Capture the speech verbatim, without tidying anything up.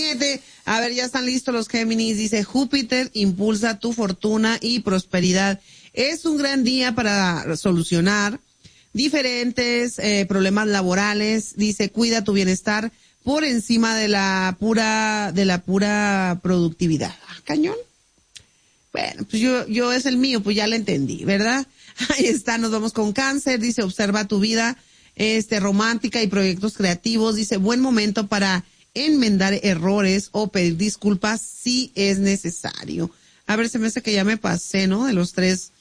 siete. A ver, ya están listos los Géminis. Dice, Júpiter impulsa tu fortuna y prosperidad. Es un gran día para solucionar diferentes eh, problemas laborales. Dice, cuida tu bienestar por encima de la pura, de la pura productividad. Ah, cañón. Bueno, pues yo, yo es el mío, pues ya lo entendí, ¿verdad? Ahí está, nos vamos con Cáncer. Dice, observa tu vida, este, romántica y proyectos creativos. Dice, buen momento para enmendar errores o pedir disculpas si es necesario. A ver, se me hace que ya me pasé, ¿no? De los tres